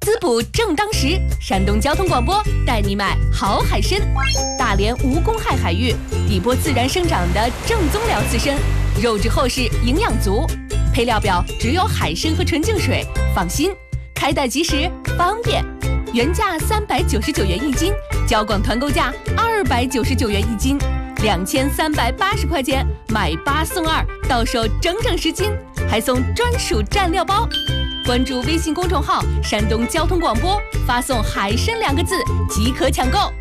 滋补正当时，山东交通广播带你买好海参。大连无公害海域，底波自然生长的正宗辽刺参，肉质厚实，营养足。配料表只有海参和纯净水，放心，开袋即时，方便。原价399元一斤，交广团购价299元一斤，2380块钱买8送2，到手整整10斤，还送专属蘸料包。关注微信公众号山东交通广播，发送海参2个字即可抢购。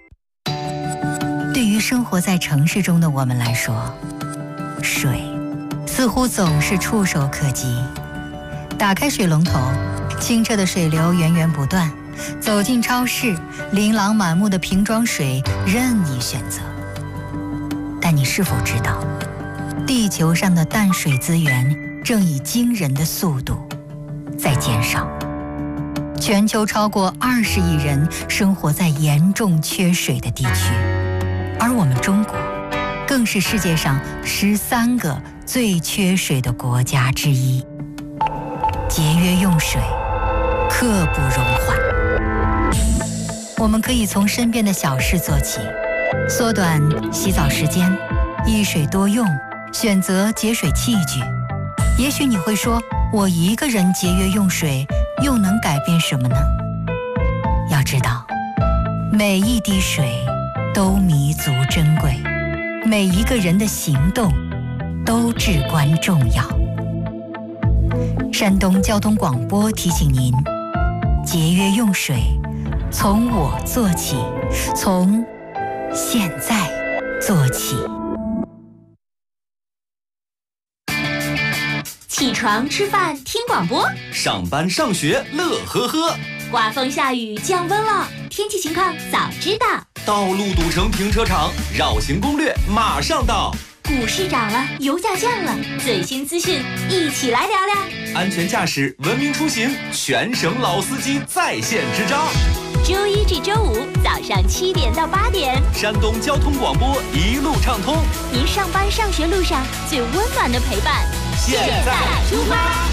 对于生活在城市中的我们来说，水似乎总是触手可及。打开水龙头，清澈的水流源源不断，走进超市，琳琅满目的瓶装水任你选择。但你是否知道，地球上的淡水资源正以惊人的速度在减少？全球超过20亿人生活在严重缺水的地区，而我们中国更是世界上13个最缺水的国家之一。节约用水，刻不容缓。我们可以从身边的小事做起，缩短洗澡时间，一水多用，选择节水器具。也许你会说，我一个人节约用水又能改变什么呢？要知道，每一滴水都弥足珍贵，每一个人的行动都至关重要。山东交通广播提醒您，节约用水，从我做起，从现在做起。 起床吃饭听广播， 上班上学乐呵呵， 刮风下雨降温了，天气情况早知道。 道路堵成停车场，绕行攻略马上到。 股市涨了，油价降了，最新资讯一起来聊聊。 安全驾驶，文明出行，全省老司机在线支招。 周一至周五早上7点到8点， 山东交通广播一路畅通， 您上班上学路上最温暖的陪伴。 现在出发。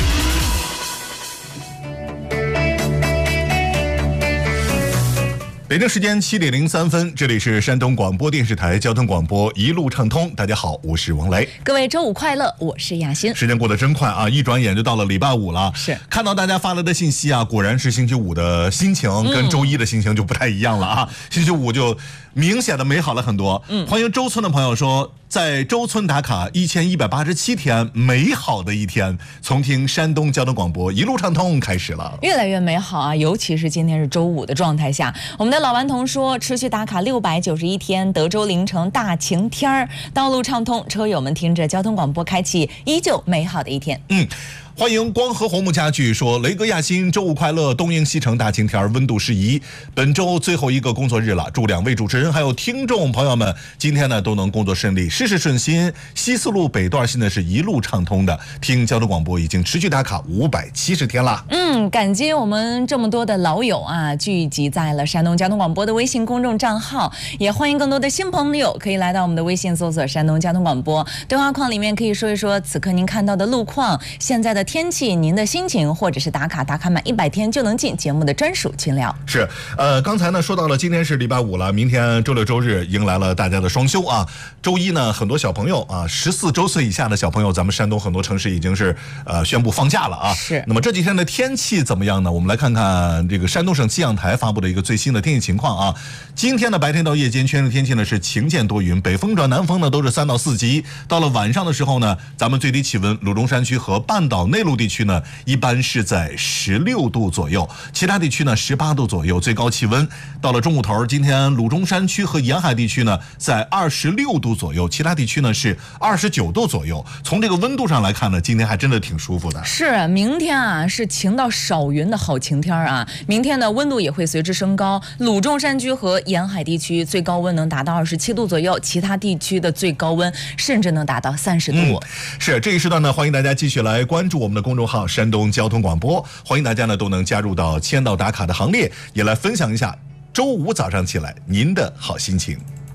北京时间7点03分，这里是山东广播电视台交通广播一路畅通。大家好，我是王雷。 各位周五快乐，我是雅欣。 时间过得真快啊，一转眼就到了礼拜五了。 是， 看到大家发来的信息啊，果然是星期五的心情跟周一的心情就不太一样了啊。星期五就明显的美好了很多。欢迎周村的朋友说，在周村打卡1187天，美好的一天，从听山东交通广播一路畅通开始了， 越来越美好啊！尤其是今天是周五的状态下，我们的老顽童说，持续打卡691天，德州凌城大晴天儿，道路畅通，车友们听着交通广播开启依旧美好的一天。 欢迎光和红木家具说，雷哥亚欣，周五快乐，东营西城大晴天，温度适宜。本周最后一个工作日了，祝两位主持人还有听众朋友们今天呢都能工作顺利，事事顺心。西四路北段现在是一路畅通的，听交通广播已经持续打卡570天了。 感激我们这么多的老友啊，聚集在了山东交通广播的微信公众账号，也欢迎更多的新朋友可以来到我们的微信搜索山东交通广播，对话框里面可以说一说此刻您看到的路况，现在的天气，您的心情，或者是打卡满100天就能进节目的专属群聊。 是，刚才呢说到了今天是礼拜五了，明天周六周日迎来了大家的双休啊。周一呢，很多小朋友啊，14周岁以下的小朋友，咱们山东很多城市已经是宣布放假了啊。 是。 那么这几天的天气怎么样呢？我们来看看这个山东省气象台发布的一个最新的天气情况啊。今天的白天到夜间全省天气呢是晴间多云，北风转南风呢都是3到4级。到了晚上的时候呢，咱们最低气温鲁中山区和半岛内陆地区呢一般是在16度左右，其他地区呢18度左右。最高气温到了中午头，今天鲁中山区和沿海地区呢在26度左右，其他地区呢是29度左右。从这个温度上来看呢，今天还真的挺舒服的。 是，明天啊是晴到少云的好晴天啊，明天的温度也会随之升高，鲁中山区和沿海地区最高温能达到27度左右，其他地区的最高温甚至能达到30度。 是，这一时段呢，欢迎大家继续来关注我们的公众号山东交通广播，欢迎大家呢都能加入到签到打卡的行列，也来分享一下周五早上起来您的好心情。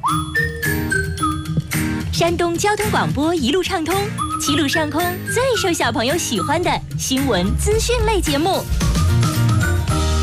山东交通广播一路畅通，齐鲁上空最受小朋友喜欢的新闻资讯类节目。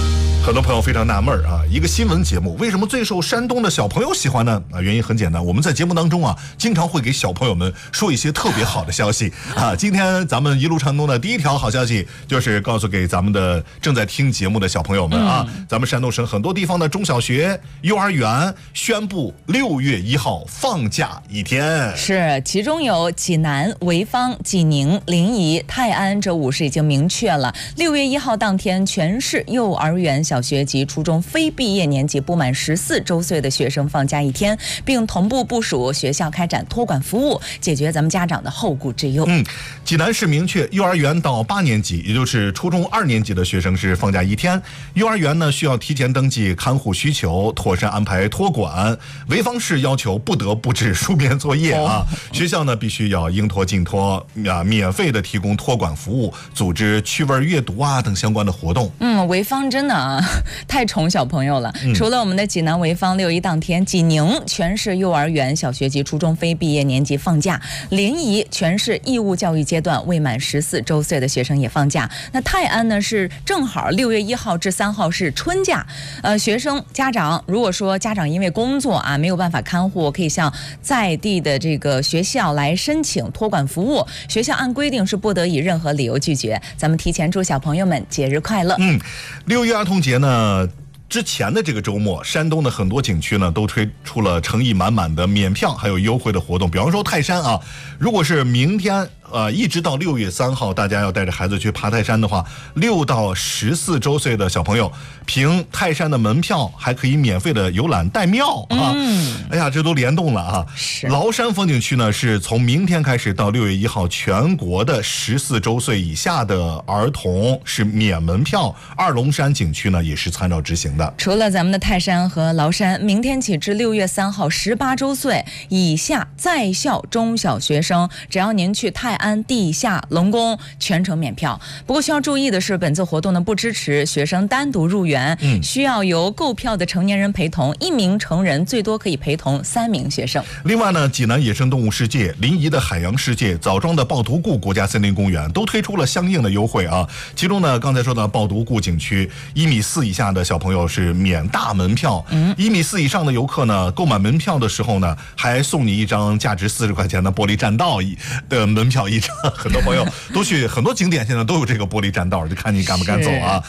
很多朋友非常纳闷啊，一个新闻节目为什么最受山东的小朋友喜欢呢？原因很简单，我们在节目当中啊，经常会给小朋友们说一些特别好的消息啊。今天咱们一路畅通的第一条好消息，就是告诉给咱们的正在听节目的小朋友们啊，咱们山东省很多地方的中小学、幼儿园宣布6月1号放假1天。 是，其中有济南、潍坊、济宁、临沂、泰安这5市已经明确了，6月1号当天，全市幼儿园、小学及初中非毕业年级不满14周岁的学生放假1天，并同步部署学校开展托管服务，解决咱们家长的后顾之忧。 济南市明确，幼儿园到8年级，也就是初中2年级的学生是放假1天。幼儿园呢需要提前登记看护需求，妥善安排托管。潍坊市要求不得布置书面作业啊，学校呢必须要应托尽托啊，免费的提供托管服务，组织趣味阅读啊等相关的活动。 潍坊真的啊，太宠小朋友了。除了我们的济南、潍坊6月1当天，济宁全市幼儿园、小学及初中非毕业年级放假，临沂全市义务教育阶段未满14周岁的学生也放假。那泰安呢是正好6月1号至3号是春假，学生家长如果说家长因为工作啊没有办法看护，可以向在地的这个学校来申请托管服务，学校按规定是不得以任何理由拒绝。咱们提前祝小朋友们节日快乐。 6一儿童节呢之前的这个周末，山东的很多景区呢都推出了诚意满满的免票还有优惠的活动。比方说泰山啊，如果是明天一直到6月3号，大家要带着孩子去爬泰山的话，6到14周岁的小朋友凭泰山的门票还可以免费的游览岱庙啊！哎呀，这都联动了啊！崂山风景区呢是从明天开始到6月1号，全国的14周岁以下的儿童是免门票。二龙山景区呢也是参照执行的。 除了咱们的泰山和崂山，明天起至6月3号，18周岁以下在校中小学生，只要您去泰安地下龙宫，全程免票。不过需要注意的是，本次活动呢不支持学生单独入园，需要由购票的成年人陪同，1名成人最多可以陪同3名学生。另外呢，济南野生动物世界、临沂的海洋世界、枣庄的抱犊固国家森林公园都推出了相应的优惠啊。其中呢，刚才说到抱犊固景区，1.4米以下的小朋友是免大门票，1.4米以上的游客呢，购买门票的时候呢，还送你一张价值40块钱的玻璃栈道的门票一张。很多朋友都去很多景点，现在都有这个玻璃栈道，就看你敢不敢走啊。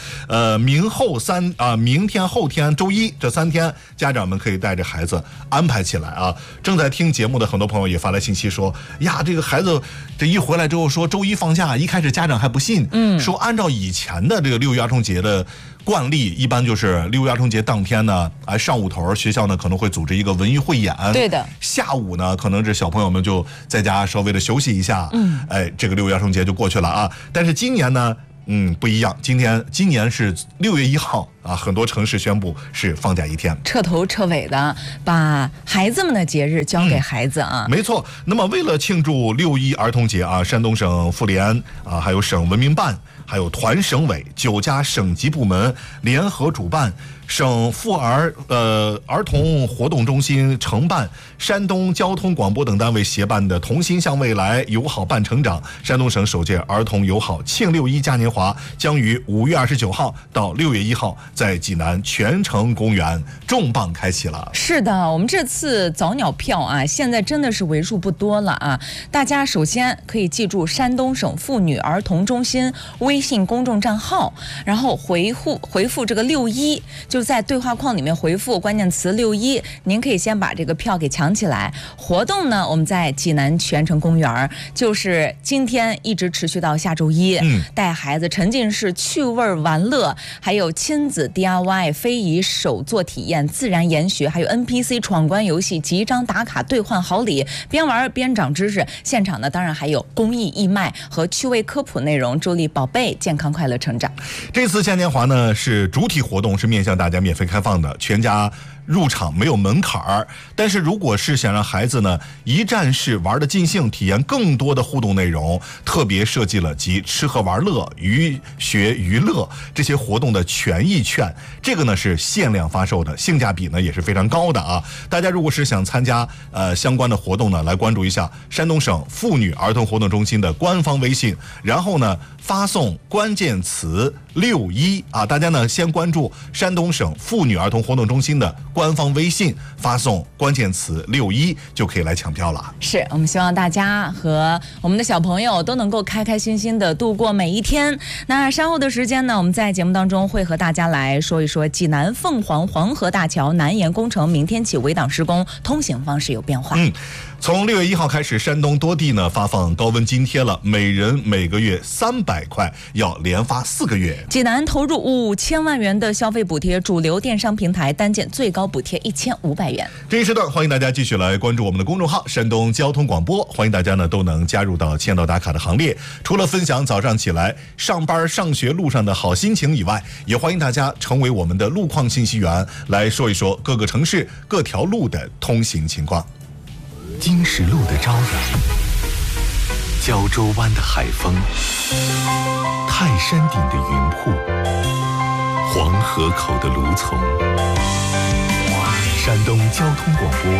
明天、后天、周一这3天，家长们可以带着孩子安排起来啊。正在听节目的很多朋友也发来信息说呀，这个孩子这一回来之后说周一放假，一开始家长还不信，说按照以前的这个6一儿童节的惯例，一般就是6一儿童节当天呢，上午头学校呢可能会组织一个文艺汇演， 对的。 下午呢，可能这小朋友们就在家稍微的休息一下，这个6一儿童节就过去了啊。但是今年呢，不一样，今年是6月1号啊，很多城市宣布是放假1天， 彻头彻尾的把孩子们的节日交给孩子啊。 没错。那么为了庆祝6一儿童节啊，山东省妇联啊，还有省文明办，还有团省委9家省级部门联合主办，省妇儿童活动中心承办，山东交通广播等单位协办的同心向未来友好伴成长山东省首届儿童友好庆6一嘉年华将于5月29号到6月1号在济南泉城公园重磅开启了。 是的，我们这次早鸟票啊，现在真的是为数不多了啊！大家首先可以记住山东省妇女儿童中心微信公众账号，然后回复这个6一，就在对话框里面回复关键词6一，您可以先把这个票给抢起来。活动呢，我们在济南泉城公园，就是今天一直持续到下周一，带孩子沉浸式趣味玩乐，还有亲子 DIY 非遗手作体验、自然研学，还有 NPC 闯关游戏、集章打卡兑换好礼，边玩边长知识。现场呢，当然还有公益义卖和趣味科普内容，助力宝贝健康快乐成长。 这次嘉年华呢，是主体活动是面向大家免费开放的，全家入场没有门槛儿。但是如果是想让孩子呢一站式玩得尽兴，体验更多的互动内容，特别设计了集吃喝玩乐、娱学娱乐这些活动的权益券，这个呢是限量发售的，性价比呢也是非常高的啊。大家如果是想参加相关的活动呢，来关注一下山东省妇女儿童活动中心的官方微信，然后呢发送关键词 61啊，大家呢先关注山东省妇女儿童活动中心的官方微信，发送关键词61就可以来抢票了。 是我们希望大家和我们的小朋友都能够开开心心的度过每一天。那稍后的时间呢，我们在节目当中会和大家来说一说济南凤凰黄河大桥南延工程明天起围挡施工，通行方式有变化。 从6月1号开始，山东多地呢发放高温津贴了，每人每个月300块，要连发4个月。 济南投入5000万元的消费补贴，主流电商平台单件最高补贴1500元。 这一时段，欢迎大家继续来关注我们的公众号山东交通广播，欢迎大家呢都能加入到签到打卡的行列。除了分享早上起来上班上学路上的好心情以外，也欢迎大家成为我们的路况信息员，来说一说各个城市各条路的通行情况。 经石路的朝阳，胶州湾的海风，泰山顶的云瀑，黄河口的芦丛。山东交通广播